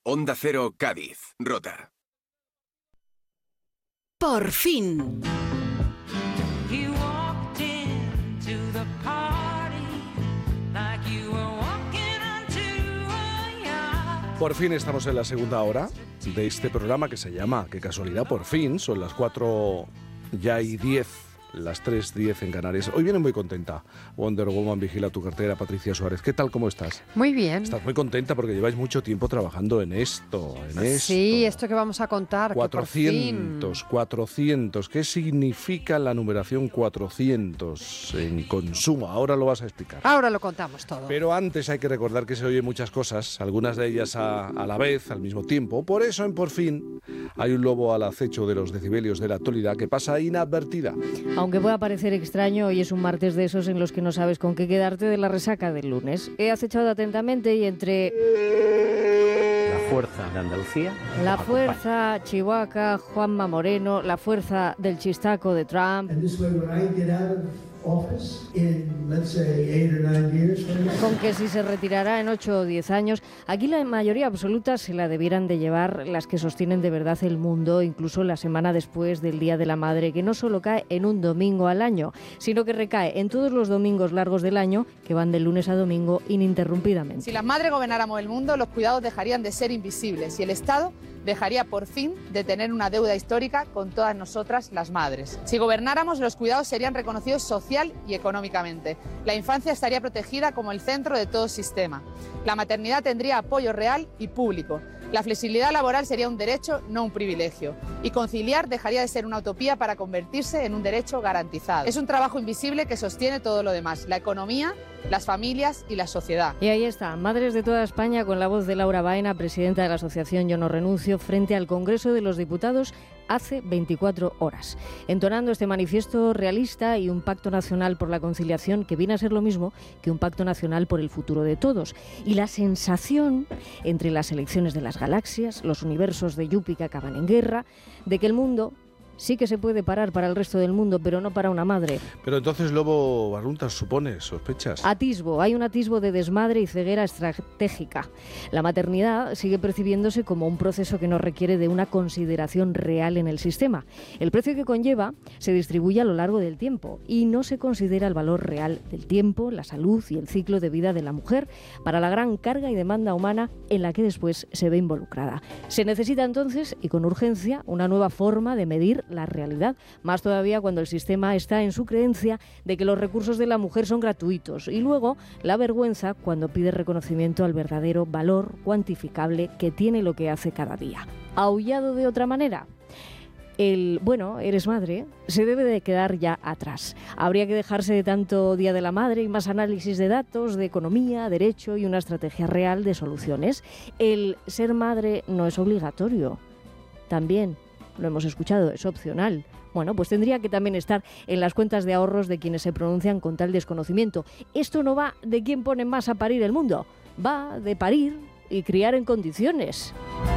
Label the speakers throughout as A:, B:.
A: Onda Cero, Cádiz, Rota.
B: Por fin.
C: Por fin estamos en la segunda hora de este programa que se llama, qué casualidad, por fin, son las 4:10, las 3:10 en Canarias. Hoy viene muy contenta Wonder Woman, vigila tu cartera, Patricia Suárez. ¿Qué tal, cómo estás?
D: Muy bien.
C: Estás muy contenta porque lleváis mucho tiempo trabajando en esto,
D: Sí, esto que vamos a contar.
C: 400. ¿Qué significa la numeración 400 en consumo? Ahora lo vas a explicar.
D: Ahora lo contamos todo.
C: Pero antes hay que recordar que se oyen muchas cosas, algunas de ellas a la vez, al mismo tiempo. Por eso, en Por Fin, hay un lobo al acecho de los decibelios de la actualidad que pasa inadvertida.
E: Aunque pueda parecer extraño, hoy es un martes de esos en los que no sabes con qué quedarte de la resaca del lunes. He acechado atentamente y entre
F: la fuerza de Andalucía,
E: la fuerza Chihuahua, Juanma Moreno, la fuerza del chistaco de Trump, con que si se retirará en 8 o 10 años, aquí la mayoría absoluta se la debieran de llevar las que sostienen de verdad el mundo, incluso la semana después del Día de la Madre, que no solo cae en un domingo al año, sino que recae en todos los domingos largos del año, que van de lunes a domingo ininterrumpidamente.
G: Si las madres gobernáramos el mundo, los cuidados dejarían de ser invisibles y el Estado dejaría por fin de tener una deuda histórica con todas nosotras, las madres. Si gobernáramos, los cuidados serían reconocidos social y económicamente. La infancia estaría protegida como el centro de todo sistema. La maternidad tendría apoyo real y público. La flexibilidad laboral sería un derecho, no un privilegio. Y conciliar dejaría de ser una utopía para convertirse en un derecho garantizado. Es un trabajo invisible que sostiene todo lo demás: la economía, las familias y la sociedad.
E: Y ahí está, madres de toda España, con la voz de Laura Baena, presidenta de la asociación Yo No Renuncio, frente al Congreso de los Diputados hace 24 horas, entonando este manifiesto realista y un pacto nacional por la conciliación que viene a ser lo mismo que un pacto nacional por el futuro de todos. Y la sensación, entre las elecciones de las galaxias, los universos de Yupi que acaban en guerra, de que el mundo sí que se puede parar para el resto del mundo, pero no para una madre.
C: Pero entonces, Lobo Barruntas, supones, sospechas.
E: Hay un atisbo de desmadre y ceguera estratégica. La maternidad sigue percibiéndose como un proceso que no requiere de una consideración real en el sistema. El precio que conlleva se distribuye a lo largo del tiempo y no se considera el valor real del tiempo, la salud y el ciclo de vida de la mujer para la gran carga y demanda humana en la que después se ve involucrada. Se necesita entonces, y con urgencia, una nueva forma de medir la realidad, más todavía cuando el sistema está en su creencia de que los recursos de la mujer son gratuitos, y luego la vergüenza cuando pide reconocimiento al verdadero valor cuantificable que tiene lo que hace cada día. ¿Aullado de otra manera? El bueno, eres madre, se debe de quedar ya atrás. Habría que dejarse de tanto Día de la Madre y más análisis de datos, de economía, derecho y una estrategia real de soluciones. El ser madre no es obligatorio. También, lo hemos escuchado, es opcional. Bueno, pues tendría que también estar en las cuentas de ahorros de quienes se pronuncian con tal desconocimiento. Esto no va de quién pone más a parir el mundo, va de parir y criar en condiciones.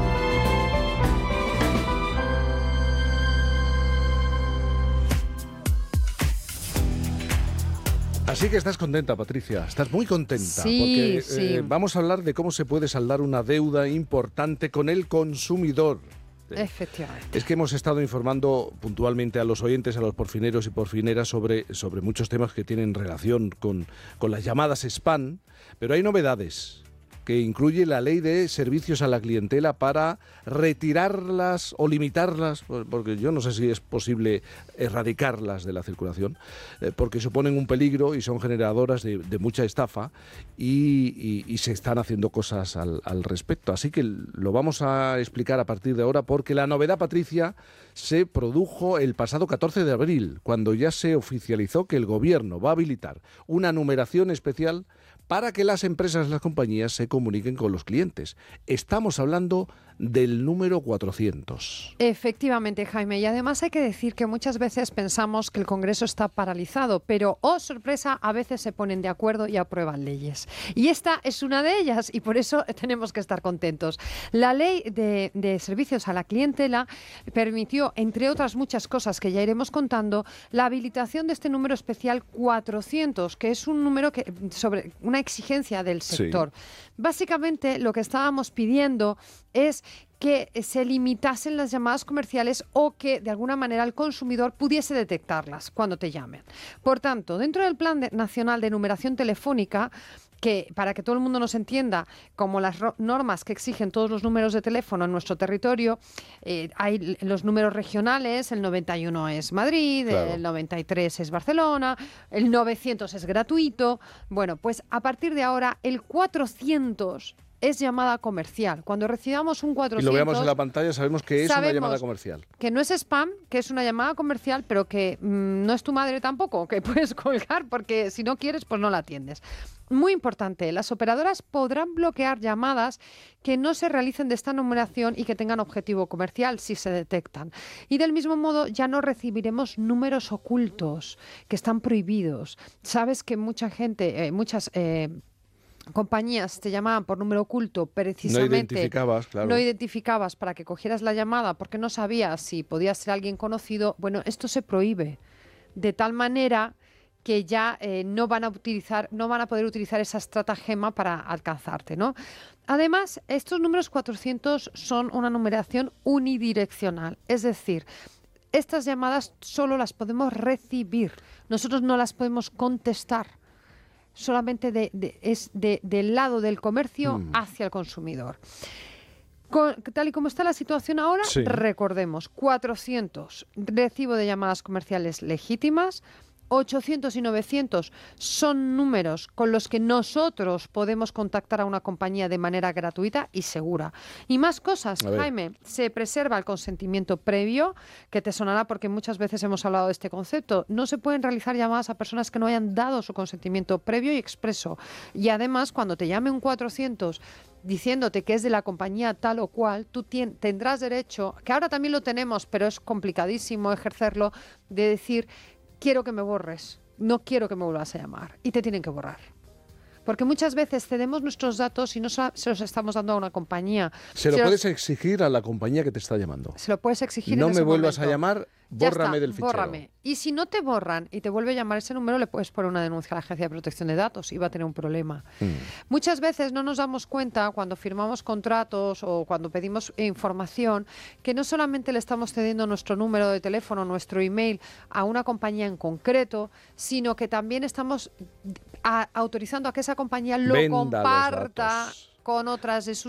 C: Así que estás contenta, Patricia, estás muy contenta,
D: Sí,
C: porque
D: sí.
C: Vamos a hablar de cómo se puede saldar una deuda importante con el consumidor.
D: Efectivamente.
C: Es que hemos estado informando puntualmente a los oyentes, a los porfineros y porfineras sobre muchos temas que tienen relación con las llamadas spam, pero hay novedades que incluye la ley de servicios a la clientela para retirarlas o limitarlas, porque yo no sé si es posible erradicarlas de la circulación, porque suponen un peligro y son generadoras de mucha estafa y se están haciendo cosas al respecto. Así que lo vamos a explicar a partir de ahora, porque la novedad, Patricia, se produjo el pasado 14 de abril, cuando ya se oficializó que el Gobierno va a habilitar una numeración especial para que las empresas, las compañías, se comuniquen con los clientes. Estamos hablando del número 400.
D: Efectivamente, Jaime, y además hay que decir que muchas veces pensamos que el Congreso está paralizado, pero, oh sorpresa, a veces se ponen de acuerdo y aprueban leyes. Y esta es una de ellas, y por eso tenemos que estar contentos. La ley de servicios a la clientela permitió, entre otras muchas cosas que ya iremos contando, la habilitación de este número especial 400, que es un número que, sobre una una exigencia del sector. Básicamente lo que estábamos pidiendo es que se limitasen las llamadas comerciales o que de alguna manera el consumidor pudiese detectarlas cuando te llamen. Por tanto, dentro del Plan Nacional de Numeración Telefónica, que para que todo el mundo nos entienda, como las normas que exigen todos los números de teléfono en nuestro territorio, hay los números regionales, el 91 es Madrid, claro, el 93 es Barcelona, el 900 es gratuito. Bueno, pues a partir de ahora el 400 es llamada comercial. Cuando recibamos un 400... Y
C: lo veamos en la pantalla, sabemos que es una llamada comercial.
D: Que no es spam, que es una llamada comercial, pero que no es tu madre tampoco, que puedes colgar porque si no quieres, pues no la atiendes. Muy importante, las operadoras podrán bloquear llamadas que no se realicen de esta numeración y que tengan objetivo comercial si se detectan. Y del mismo modo ya no recibiremos números ocultos que están prohibidos. Sabes que mucha gente, muchas compañías te llamaban por número oculto precisamente. No identificabas para que cogieras la llamada porque no sabías si podía ser alguien conocido. Bueno, esto se prohíbe de tal manera que ya no van a poder utilizar esa estratagema para alcanzarte, ¿no? Además, estos números 400 son una numeración unidireccional, es decir, estas llamadas solo las podemos recibir, nosotros no las podemos contestar. Solamente del lado del comercio hacia el consumidor. Tal y como está la situación ahora, recordemos, 400 recibo de llamadas comerciales legítimas, 800 y 900 son números con los que nosotros podemos contactar a una compañía de manera gratuita y segura. Y más cosas, Jaime, se preserva el consentimiento previo, que te sonará porque muchas veces hemos hablado de este concepto. No se pueden realizar llamadas a personas que no hayan dado su consentimiento previo y expreso. Y además, cuando te llame un 400 diciéndote que es de la compañía tal o cual, tú tendrás derecho, que ahora también lo tenemos, pero es complicadísimo ejercerlo, de decir: quiero que me borres, no quiero que me vuelvas a llamar. Y te tienen que borrar. Porque muchas veces cedemos nuestros datos y no se los estamos dando a una compañía.
C: Se lo puedes exigir a la compañía que te está llamando.
D: Se lo puedes exigir
C: no
D: en ese
C: me vuelvas
D: momento.
C: a llamar, bórrame del fichero.
D: Bórrame. Y si no te borran y te vuelve a llamar ese número, le puedes poner una denuncia a la Agencia de Protección de Datos y va a tener un problema. Muchas veces no nos damos cuenta cuando firmamos contratos o cuando pedimos información que no solamente le estamos cediendo nuestro número de teléfono, nuestro email a una compañía en concreto, sino que también estamos autorizando a que esa compañía lo comparta con otras de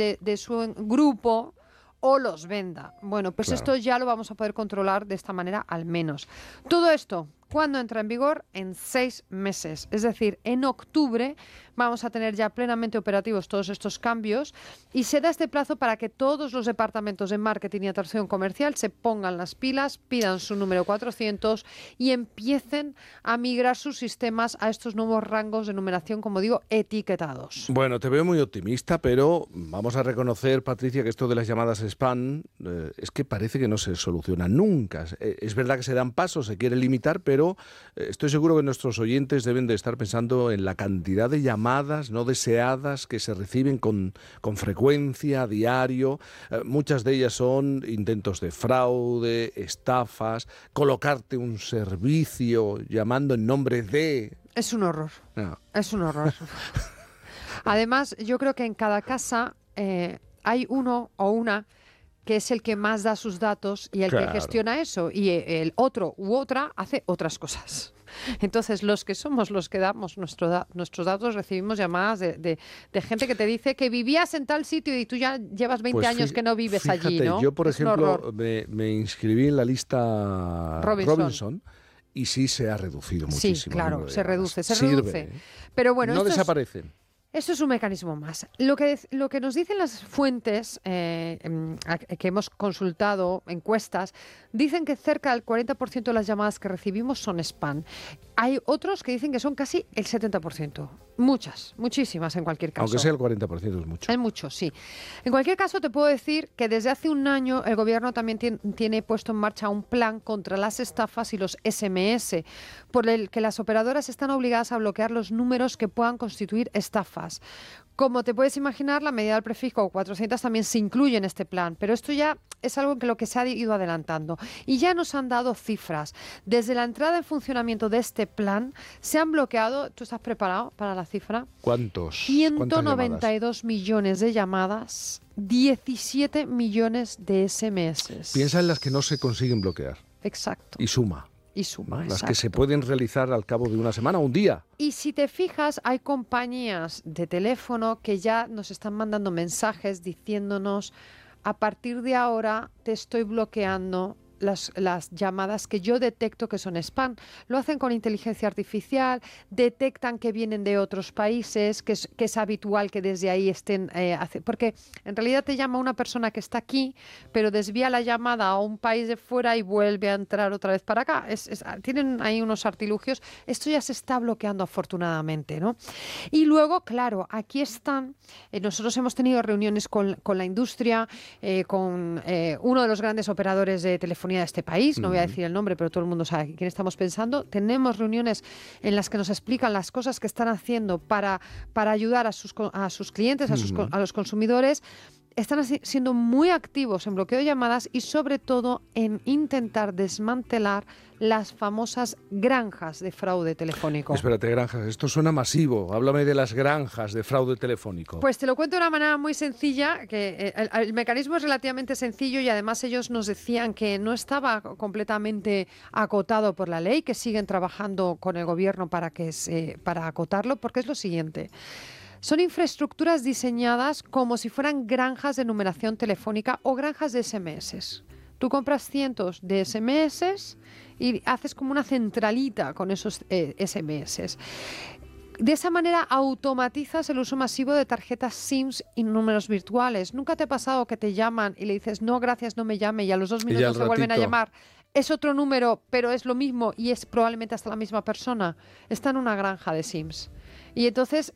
D: su grupo o los venda. Bueno, pues esto ya lo vamos a poder controlar de esta manera al menos. Todo esto, ¿cuándo entra en vigor? En 6 meses. Es decir, en octubre vamos a tener ya plenamente operativos todos estos cambios y se da este plazo para que todos los departamentos de marketing y atracción comercial se pongan las pilas, pidan su número 400 y empiecen a migrar sus sistemas a estos nuevos rangos de numeración, como digo, etiquetados.
C: Bueno, te veo muy optimista, pero vamos a reconocer, Patricia, que esto de las llamadas spam es que parece que no se soluciona nunca. Es verdad que se dan pasos, se quiere limitar, pero estoy seguro que nuestros oyentes deben de estar pensando en la cantidad de llamadas no deseadas que se reciben con frecuencia a diario. Muchas de ellas son intentos de fraude, estafas, colocarte un servicio llamando en nombre de...
D: Es un horror. No. Es un horror. Además, yo creo que en cada casa hay uno o una que es el que más da sus datos y el que gestiona eso, y el otro u otra hace otras cosas. Entonces, los que somos los que damos nuestros datos, recibimos llamadas de gente que te dice que vivías en tal sitio y tú ya llevas 20 años que no vives allí, ¿no?
C: Yo, por ejemplo, me inscribí en la lista Robinson y sí se ha reducido muchísimo.
D: Sí, claro, se reduce. Pero bueno,
C: no desaparecen.
D: Esto es un mecanismo más. Lo que nos dicen las fuentes que hemos consultado, encuestas, dicen que cerca del 40% de las llamadas que recibimos son spam. Hay otros que dicen que son casi el 70%. Muchísimas en cualquier caso.
C: Aunque sea el 40% es mucho.
D: Es mucho, sí. En cualquier caso, te puedo decir que desde hace un año el Gobierno también tiene puesto en marcha un plan contra las estafas y los SMS, por el que las operadoras están obligadas a bloquear los números que puedan constituir estafas. Como te puedes imaginar, la medida del prefijo 400 también se incluye en este plan, pero esto ya es algo en lo que se ha ido adelantando. Y ya nos han dado cifras. Desde la entrada en funcionamiento de este plan, se han bloqueado, ¿tú estás preparado para la cifra?
C: ¿Cuántas
D: 192 millones de llamadas, 17 millones de SMS.
C: Piensa en las que no se consiguen bloquear.
D: Exacto.
C: Y suma.
D: Y suma,
C: ¿no? Las
D: exacto.
C: que se pueden realizar al cabo de una semana o un día.
D: Y si te fijas, hay compañías de teléfono que ya nos están mandando mensajes diciéndonos: a partir de ahora te estoy bloqueando las llamadas que yo detecto que son spam. Lo hacen con inteligencia artificial, detectan que vienen de otros países, que es habitual que desde ahí estén... porque en realidad te llama una persona que está aquí, pero desvía la llamada a un país de fuera y vuelve a entrar otra vez para acá. Tienen ahí unos artilugios. Esto ya se está bloqueando afortunadamente, ¿no? Y luego, claro, aquí están... nosotros hemos tenido reuniones con la industria, con uno de los grandes operadores de telefonía de este país, no voy a decir el nombre, pero todo el mundo sabe quién estamos pensando. Tenemos reuniones en las que nos explican las cosas que están haciendo para ayudar a sus clientes, a los consumidores. Están siendo muy activos en bloqueo de llamadas y sobre todo en intentar desmantelar las famosas granjas de fraude telefónico.
C: Espérate, granjas, esto suena masivo. Háblame de las granjas de fraude telefónico.
D: Pues te lo cuento de una manera muy sencilla, que el mecanismo es relativamente sencillo y además ellos nos decían que no estaba completamente acotado por la ley, que siguen trabajando con el gobierno para acotarlo, porque es lo siguiente. Son infraestructuras diseñadas como si fueran granjas de numeración telefónica o granjas de SMS. Tú compras cientos de SMS y haces como una centralita con esos SMS. De esa manera automatizas el uso masivo de tarjetas SIMs y números virtuales. ¿Nunca te ha pasado que te llaman y le dices no, gracias, no me llame, y a los 2 minutos te vuelven a llamar? Es otro número, pero es lo mismo y es probablemente hasta la misma persona. Está en una granja de SIMs. Y entonces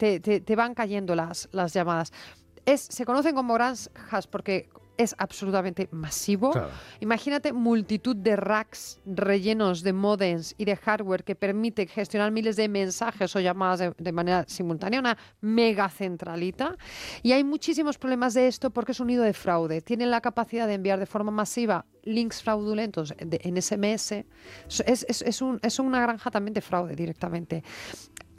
D: te van cayendo las llamadas. Se conocen como granjas porque es absolutamente masivo.
C: Claro.
D: Imagínate multitud de racks rellenos de modems y de hardware que permite gestionar miles de mensajes o llamadas de manera simultánea, una mega centralita. Y hay muchísimos problemas de esto porque es un nido de fraude. Tienen la capacidad de enviar de forma masiva links fraudulentos en SMS. Es una granja también de fraude directamente.